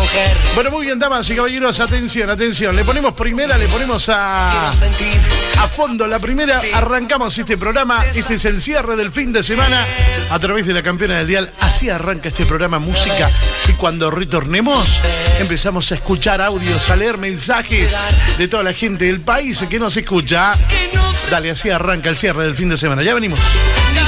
Bueno, muy bien, damas y caballeros, atención, atención. Le ponemos primera, le ponemos a fondo la primera. Arrancamos este programa. Este es el cierre del fin de semana a través de la campeona del dial. Así arranca este programa música. Y cuando retornemos, empezamos a escuchar audios, a leer mensajes de toda la gente del país que nos escucha. Dale, así arranca el cierre del fin de semana. Ya venimos.